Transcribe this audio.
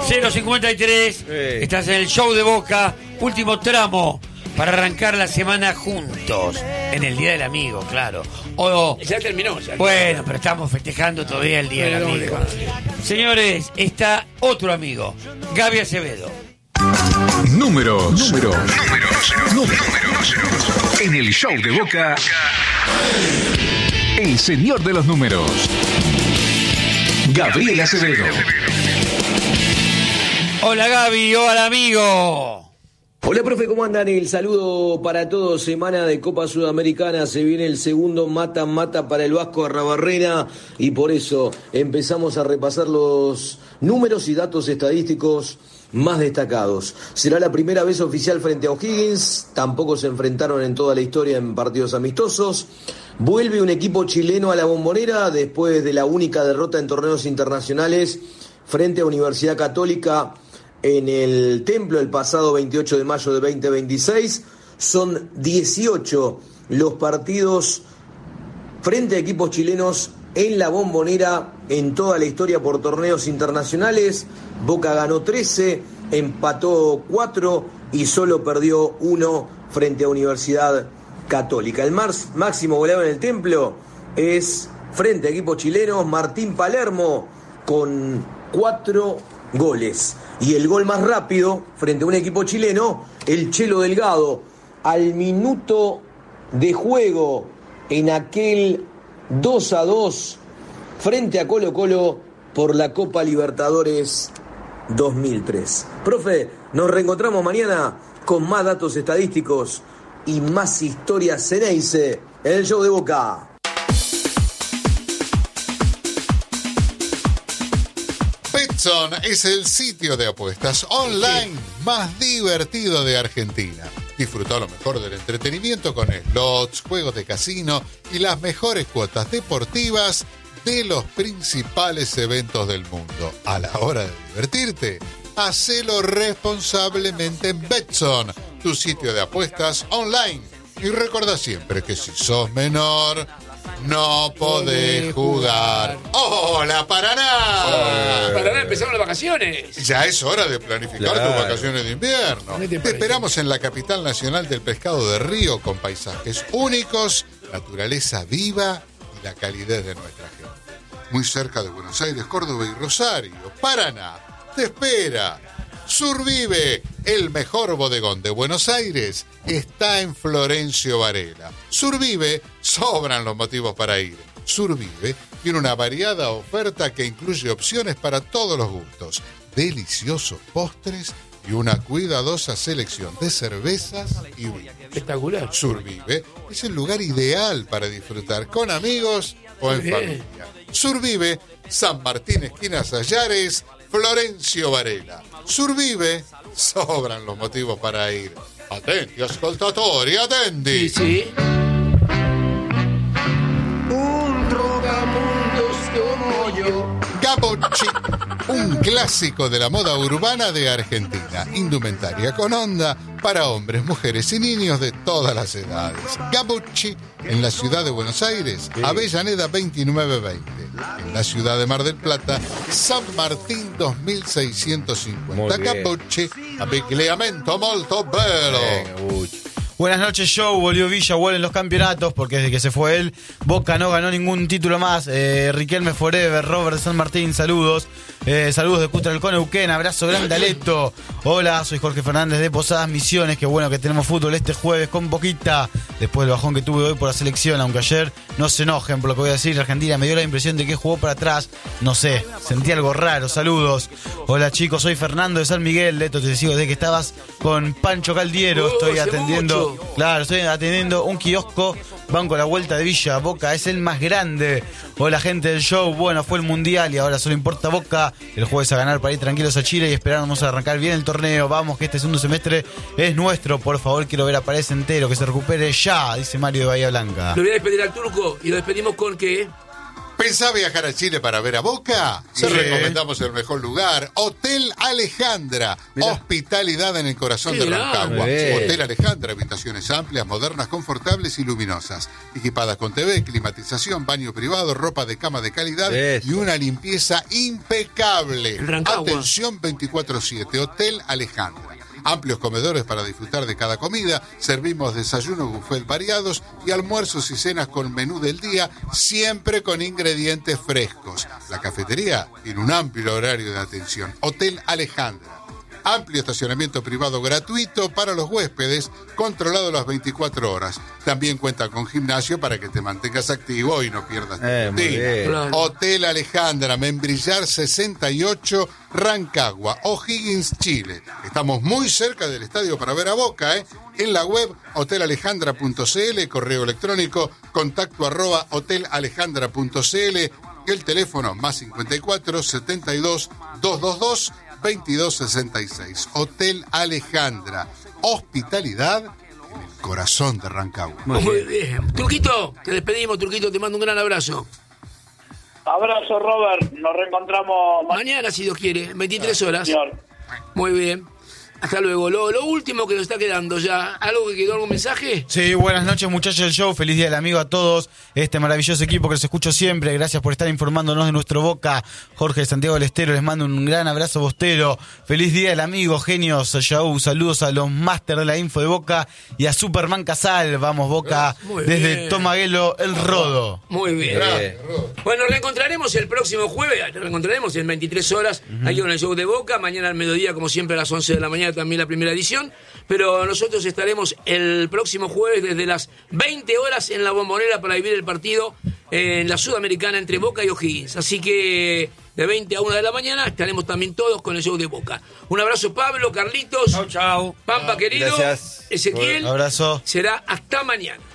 053, estás en el show de Boca, último tramo para arrancar la semana juntos, en el Día del Amigo, claro. Ya terminó. Bueno, pero estamos festejando todavía el Día del Amigo. Señores, está otro amigo, Gaby Acevedo. Números. En el show de Boca, el señor de los números, Gabriel Acevedo. Hola Gaby, hola amigo. Hola profe, ¿cómo andan? El saludo para todos. Semana de Copa Sudamericana, se viene el segundo mata-mata para el Vasco Arrabarrena y por eso empezamos a repasar los números y datos estadísticos más destacados. Será la primera vez oficial frente a O'Higgins, tampoco se enfrentaron en toda la historia en partidos amistosos. Vuelve un equipo chileno a la Bombonera después de la única derrota en torneos internacionales frente a Universidad Católica en el Templo el pasado 28 de mayo de 2026. Son 18 los partidos frente a equipos chilenos en la Bombonera en toda la historia por torneos internacionales. Boca ganó 13, empató 4 y solo perdió 1 frente a Universidad Católica. El máximo goleador en el Templo es, frente a equipos chilenos, Martín Palermo con 4 goles. Y el gol más rápido frente a un equipo chileno, el Chelo Delgado, al minuto de juego en aquel 2-2 frente a Colo-Colo por la Copa Libertadores 2003. Profe, nos reencontramos mañana con más datos estadísticos y más historias Ceneice en el show de Boca. Betson es el sitio de apuestas online más divertido de Argentina. Disfruta lo mejor del entretenimiento con slots, juegos de casino y las mejores cuotas deportivas de los principales eventos del mundo. A la hora de divertirte, hacelo responsablemente en Betson, tu sitio de apuestas online. Y recuerda siempre que si sos menor, no podés jugar. ¡Hola, Paraná! Paraná, empezaron las vacaciones. Ya es hora de planificar tus vacaciones de invierno. Te esperamos en la capital nacional del pescado de río con paisajes únicos, naturaleza viva y la calidez de nuestra gente. Muy cerca de Buenos Aires, Córdoba y Rosario. Paraná te espera. Survive, el mejor bodegón de Buenos Aires, está en Florencio Varela. Survive, sobran los motivos para ir. Survive tiene una variada oferta que incluye opciones para todos los gustos, deliciosos postres y una cuidadosa selección de cervezas y vinos. Espectacular. Survive es el lugar ideal para disfrutar con amigos o en familia. Survive, San Martín, esquina Sayares, Florencio Varela. Survive, sobran los motivos para ir. Attenti, ascoltatori, attenti. Sí. Un trotamundos como yo. Gabucci, un clásico de la moda urbana de Argentina. Indumentaria con onda para hombres, mujeres y niños de todas las edades. Gabucci, en la ciudad de Buenos Aires, Avellaneda 2920. En la ciudad de Mar del Plata, San Martín 2650. Gabucci, abbigliamento molto bello. Buenas noches, show. Volvió Villa, vuelven los campeonatos porque desde que se fue él, Boca no ganó ningún título más. Riquelme Forever, Robert San Martín, saludos. Saludos de Cutra del Neuquén, abrazo grande a Leto. Hola, soy Jorge Fernández de Posadas Misiones. Qué bueno que tenemos fútbol este jueves con Boquita. Después del bajón que tuve hoy por la selección, aunque ayer no se enojen por lo que voy a decir. Argentina me dio la impresión de que jugó para atrás. No sé, sentí algo raro. Saludos. Hola chicos, soy Fernando de San Miguel. Leto, te sigo desde que estabas con Pancho Caldiero. Estoy atendiendo. Claro, estoy atendiendo un kiosco. Banco la vuelta de Villa. Boca es el más grande. Hola gente del show. Bueno, fue el mundial y ahora solo importa Boca. El jueves a ganar para ir tranquilos a Chile y esperamos a arrancar bien el torneo. Vamos, que este segundo semestre es nuestro. Por favor, quiero ver a Paredes entero, que se recupere ya, dice Mario de Bahía Blanca. Lo voy a despedir al turco y lo despedimos con ¿qué? ¿Pensás viajar a Chile para ver a Boca? Te recomendamos el mejor lugar, Hotel Alejandra. Hospitalidad en el corazón de Rancagua. Hotel Alejandra, habitaciones amplias, modernas, confortables y luminosas. Equipadas con TV, climatización, baño privado, ropa de cama de calidad y una limpieza impecable. Atención 24/7, Hotel Alejandra. Amplios comedores para disfrutar de cada comida, servimos desayunos buffet variados y almuerzos y cenas con menú del día, siempre con ingredientes frescos. La cafetería tiene un amplio horario de atención. Hotel Alejandra. Amplio estacionamiento privado gratuito para los huéspedes, controlado las 24 horas. También cuenta con gimnasio para que te mantengas activo y no pierdas tu rutina. Hotel Alejandra, Membrillar 68, Rancagua, O'Higgins, Chile. Estamos muy cerca del estadio para ver a Boca, En la web hotelalejandra.cl, correo electrónico contacto@hotelalejandra.cl, el teléfono +54 72 222 2266. Hotel Alejandra. Hospitalidad en el corazón de Rancagua. Muy bien. Turquito, te despedimos, Turquito, te mando un gran abrazo. Abrazo, Robert. Nos reencontramos mañana, si Dios quiere, 23 horas. Señor. Muy bien. Hasta luego. Lo último que nos está quedando ya. ¿Algo que quedó, algún mensaje? Sí, buenas noches, muchachos del show. Feliz día del amigo a todos. Este maravilloso equipo que los escucho siempre. Gracias por estar informándonos de nuestro Boca. Jorge de Santiago del Estero, les mando un gran abrazo bostero. Feliz día del amigo, genios show. Saludos a los máster de la info de Boca y a Superman Casal. Vamos, Boca, desde Tomaguelo, el Rodo. Muy bien. Bueno, nos reencontraremos el próximo jueves. Nos reencontraremos en 23 horas aquí con el show de Boca. Mañana al mediodía, como siempre, a las 11 de la mañana también la primera edición, pero nosotros estaremos el próximo jueves desde las 20 horas en la Bombonera para vivir el partido en la Sudamericana entre Boca y O'Higgins, así que de 20 a 1 de la mañana estaremos también todos con el show de Boca. Un abrazo, Pablo, Carlitos, chau. Pampa querido, gracias. Ezequiel, Abrazo. será hasta mañana.